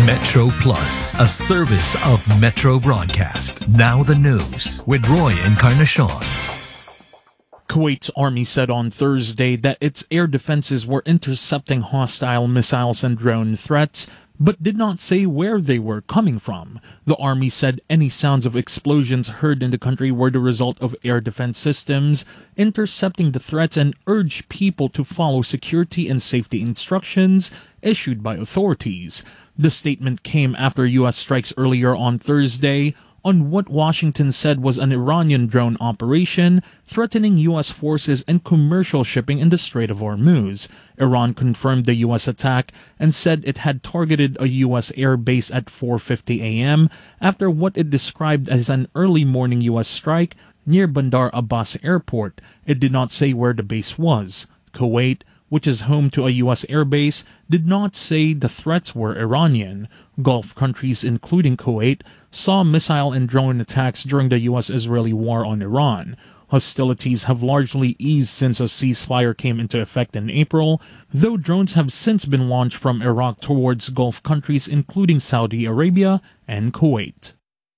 Metro Plus, a service of Metro Broadcast. Now the news with Roy Encarnacion. Kuwait's army said on Thursday that its air defenses were intercepting hostile missiles and drone threats, but did not say where they were coming from. The army said any sounds of explosions heard in the country were the result of air defense systems intercepting the threats and urged people to follow security and safety instructions issued by authorities. The statement came after U.S. strikes earlier on Thursday on what Washington said was an Iranian drone operation threatening U.S. forces and commercial shipping in the Strait of Hormuz. Iran confirmed the U.S. attack and said it had targeted a U.S. air base at 4:50 a.m. after what it described as an early morning U.S. strike near Bandar Abbas Airport. It did not say where the base was. Kuwait, which is home to a U.S. airbase, did not say the threats were Iranian. Gulf countries, including Kuwait, saw missile and drone attacks during the U.S.-Israeli war on Iran. Hostilities have largely eased since a ceasefire came into effect in April, though drones have since been launched from Iraq towards Gulf countries, including Saudi Arabia and Kuwait.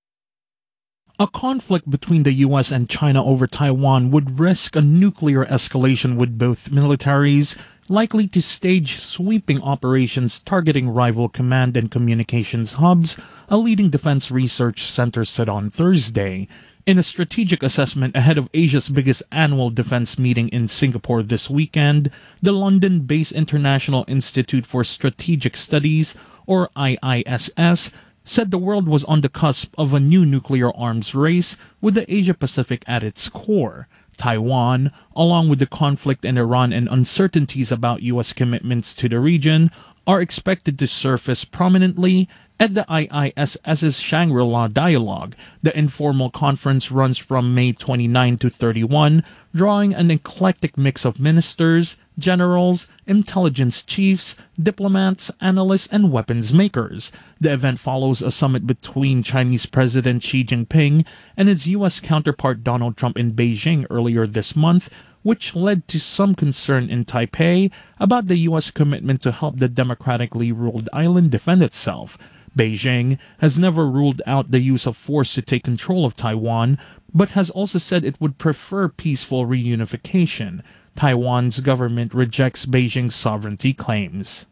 A conflict between the U.S. and China over Taiwan would risk a nuclear escalation with both militaries likely to stage sweeping operations targeting rival command and communications hubs, a leading defense research center said on Thursday. In a strategic assessment ahead of Asia's biggest annual defense meeting in Singapore this weekend, the London-based International Institute for Strategic Studies, or IISS, said the world was on the cusp of a new nuclear arms race with the Asia-Pacific at its core. Taiwan, along with the conflict in Iran and uncertainties about U.S. commitments to the region, are expected to surface prominently at the IISS's Shangri-La Dialogue. The informal conference runs from May 29 to 31, drawing an eclectic mix of ministers, generals, intelligence chiefs, diplomats, analysts, and weapons makers. The event follows a summit between Chinese President Xi Jinping and his U.S. counterpart Donald Trump in Beijing earlier this month, which led to some concern in Taipei about the U.S. commitment to help the democratically ruled island defend itself. Beijing has never ruled out the use of force to take control of Taiwan, but has also said it would prefer peaceful reunification. Taiwan's government rejects Beijing's sovereignty claims.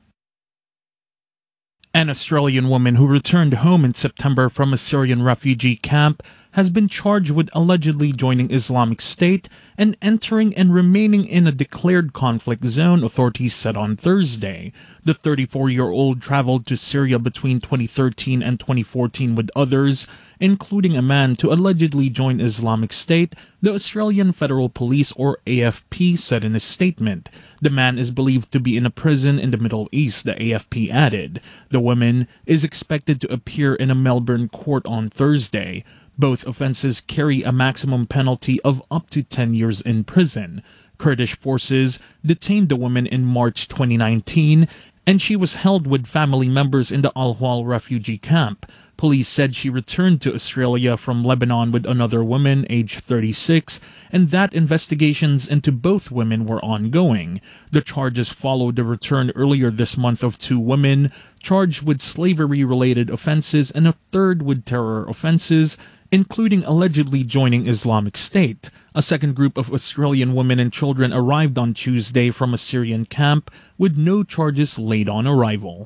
An Australian woman who returned home in September from a Syrian refugee camp has been charged with allegedly joining Islamic State and entering and remaining in a declared conflict zone, authorities said on Thursday. The 34-year-old traveled to Syria between 2013 and 2014 with others, including a man, to allegedly join Islamic State, the Australian Federal Police, or AFP, said in a statement. The man is believed to be in a prison in the Middle East, the AFP added. The woman is expected to appear in a Melbourne court on Thursday. Both offenses carry a maximum penalty of up to 10 years in prison. Kurdish forces detained the woman in March 2019, and she was held with family members in the Al-Hwal refugee camp. Police said she returned to Australia from Lebanon with another woman, aged 36, and that investigations into both women were ongoing. The charges followed the return earlier this month of two women charged with slavery-related offenses and a third with terror offenses, including allegedly joining Islamic State. A second group of Australian women and children arrived on Tuesday from a Syrian camp with no charges laid on arrival.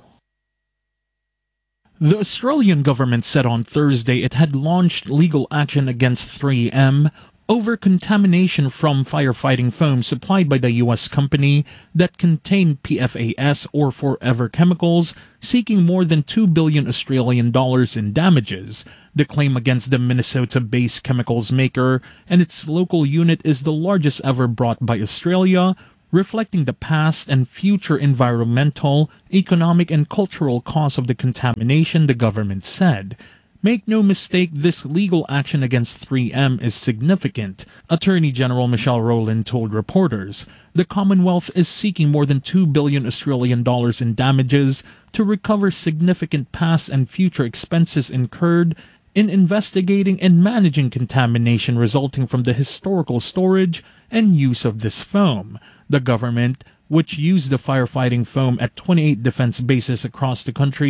The Australian government said on Thursday it had launched legal action against 3M over contamination from firefighting foam supplied by the U.S. company that contained PFAS, or Forever Chemicals, seeking more than $2 billion Australian dollars in damages. The claim against the Minnesota-based chemicals maker and its local unit is the largest ever brought by Australia, reflecting the past and future environmental, economic, and cultural costs of the contamination, the government said. Make no mistake, this legal action against 3M is significant, Attorney General Michelle Rowland told reporters. The Commonwealth is seeking more than $2 billion Australian dollars in damages to recover significant past and future expenses incurred in investigating and managing contamination resulting from the historical storage and use of this foam. The government, which used the firefighting foam at 28 defense bases across the country,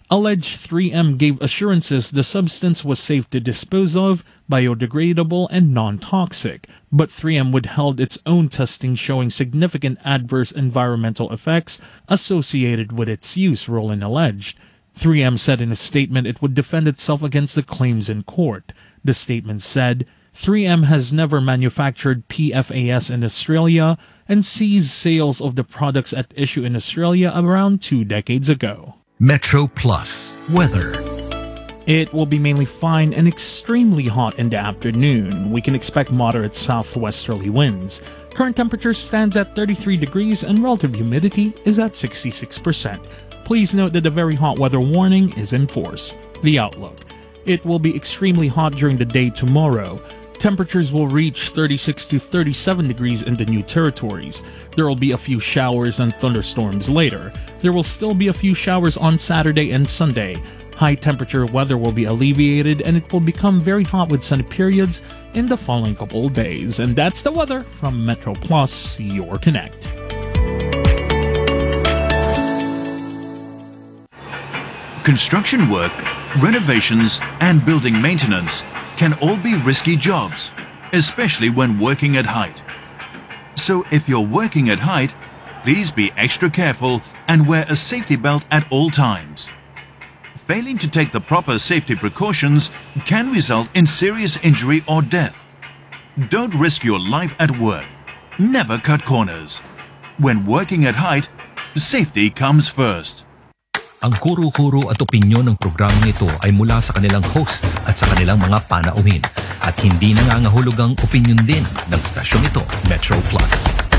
alleged 3M gave assurances the substance was safe to dispose of, biodegradable, and non-toxic, but 3M withheld its own testing showing significant adverse environmental effects associated with its use, Rowland alleged. 3M said in a statement it would defend itself against the claims in court. The statement said, 3M has never manufactured PFAS in Australia and ceased sales of the products at issue in Australia around 2 decades ago. Metro Plus weather. It will be mainly fine and extremely hot in the afternoon. We can expect moderate southwesterly winds. Current temperature stands at 33 degrees and relative humidity is at 66%. Please note that the very hot weather warning is in force. The outlook. It will be extremely hot during the day tomorrow. Temperatures will reach 36 to 37 degrees in the new territories. There will be a few showers and thunderstorms later. There will still be a few showers on Saturday and Sunday. High temperature weather will be alleviated and it will become very hot with sunny periods in the following couple of days. And that's the weather from Metro Plus, your Connect. Construction work, renovations, and building maintenance can all be risky jobs, especially when working at height. So if you're working at height, please be extra careful and wear a safety belt at all times. Failing to take the proper safety precautions can result in serious injury or death. Don't risk your life at work. Never cut corners. When working at height, safety comes first. Ang kuro-kuro at opinyon ng programang ito ay mula sa kanilang hosts at sa kanilang mga panauhin at hindi nangangahulugang opinyon din ng stasyong ito, Metro Plus.